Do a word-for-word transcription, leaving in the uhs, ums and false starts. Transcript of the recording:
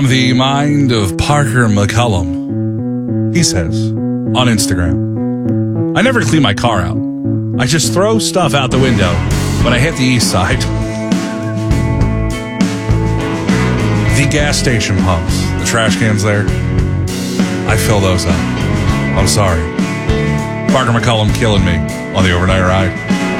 The mind of Parker McCullum. He says on Instagram, I never clean my car out. I just throw stuff out the window when I hit the east side. The gas station pumps, the trash cans there, I fill those up. I'm sorry. Parker McCullum killing me on the overnight ride.